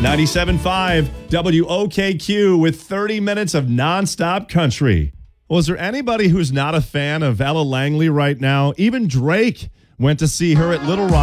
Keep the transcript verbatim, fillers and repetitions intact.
ninety-seven point five W O K Q with thirty minutes of nonstop country. Well, is there anybody who's not a fan of Ella Langley right now? Even Drake went to see her at Little Rock.